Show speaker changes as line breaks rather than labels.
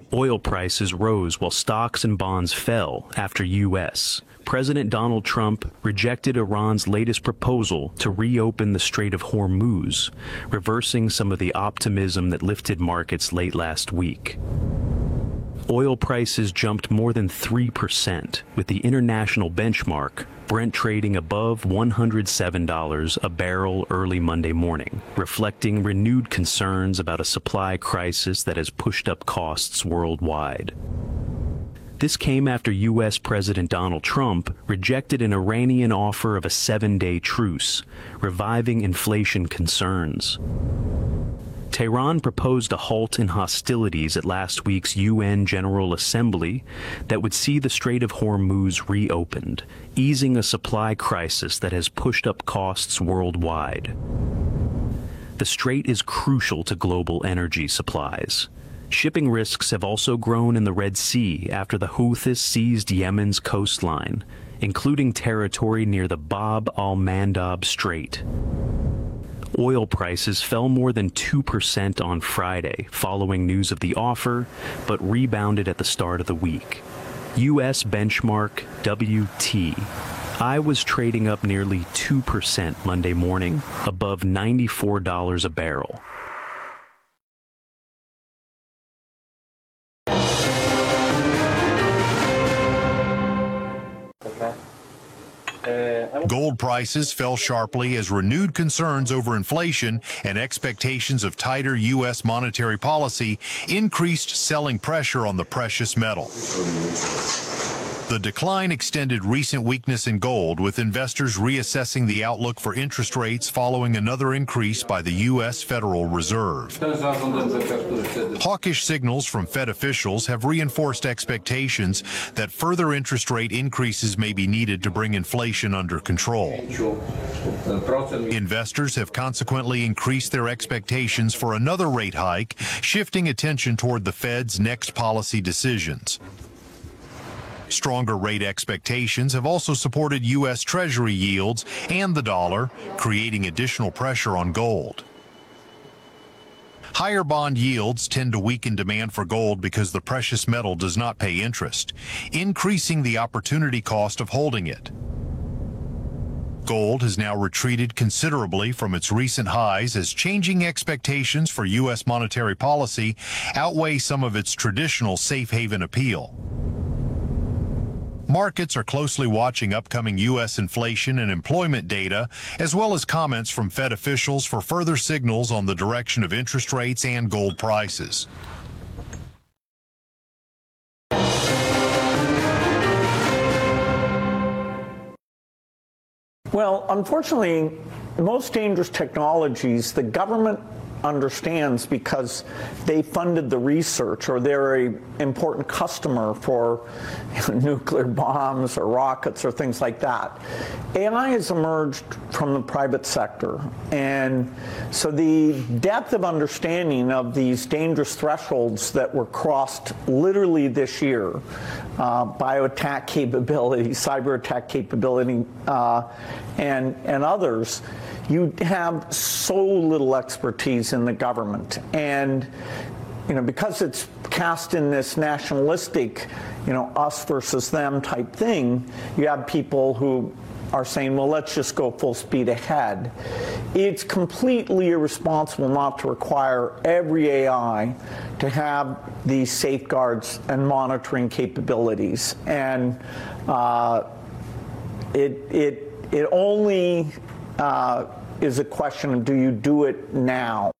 Oil prices rose while stocks and bonds fell after U.S. President Donald Trump rejected Iran's latest proposal to reopen the Strait of Hormuz, reversing some of the optimism that lifted markets late last week. Oil prices jumped more than 3%, with the international benchmark, Brent, trading above $107 a barrel early Monday morning, reflecting renewed concerns about a supply crisis that has pushed up costs worldwide. This came after U.S. President Donald Trump rejected an Iranian offer of a 7-day truce, reviving inflation concerns. Tehran proposed a halt in hostilities at last week's UN General Assembly that would see the Strait of Hormuz reopened, easing a supply crisis that has pushed up costs worldwide. The strait is crucial to global energy supplies. Shipping risks have also grown in the Red Sea after the Houthis seized Yemen's coastline, including territory near the Bab al-Mandab Strait. Oil prices fell more than 2% on Friday following news of the offer, but rebounded at the start of the week. U.S. benchmark WTI was trading up nearly 2% Monday morning, above $94 a barrel.
Gold prices fell sharply as renewed concerns over inflation and expectations of tighter U.S. monetary policy increased selling pressure on the precious metal. The decline extended recent weakness in gold, with investors reassessing the outlook for interest rates following another increase by the U.S. Federal Reserve. Hawkish signals from Fed officials have reinforced expectations that further interest rate increases may be needed to bring inflation under control. Investors have consequently increased their expectations for another rate hike, shifting attention toward the Fed's next policy decisions. Stronger rate expectations have also supported U.S. Treasury yields and the dollar, creating additional pressure on gold. Higher bond yields tend to weaken demand for gold because the precious metal does not pay interest, increasing the opportunity cost of holding it. Gold has now retreated considerably from its recent highs as changing expectations for U.S. monetary policy outweigh some of its traditional safe haven appeal. Markets are closely watching upcoming U.S. inflation and employment data, as well as comments from Fed officials for further signals on the direction of interest rates and gold prices.
Well, unfortunately, most dangerous technologies, the government understands because they funded the research, or they're an important customer for nuclear bombs or rockets or things like that. AI has emerged from the private sector, and so the depth of understanding of these dangerous thresholds that were crossed literally this year, bioattack capability, cyber attack capability, and others, you have so little expertise in the government. And, because it's cast in this nationalistic, us versus them type thing, you have people who are saying, well, let's just go full speed ahead. It's completely irresponsible not to require every AI to have these safeguards and monitoring capabilities. And it only is a question of, do you do it now?